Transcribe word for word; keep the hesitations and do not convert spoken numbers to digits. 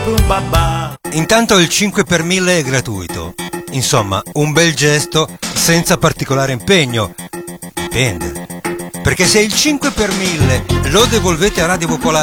Intanto il cinque per mille è gratuito. Insomma, un bel gesto senza particolare impegno. Dipende. Perché se il cinque per mille lo devolvete a Radio Popolare